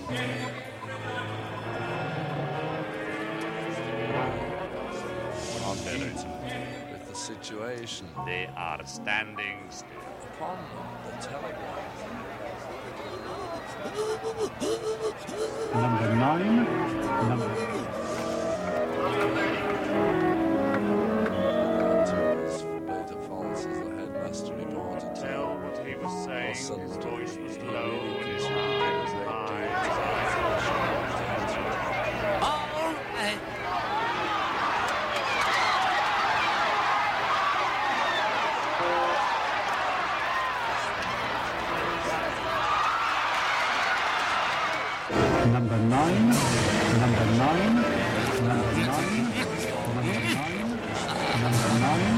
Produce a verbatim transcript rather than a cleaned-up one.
With the situation. They are standing still. Upon the telegraph. Number nine. Number Beta Falls as the headmaster reported. Tell what he was saying. His voice was low and his All eye was high. All right. number nine. Number nine. Number nine. Number nine. Number nine.